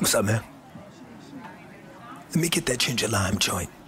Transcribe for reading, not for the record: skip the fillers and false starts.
What's up, man? Let me get that ginger lime joint.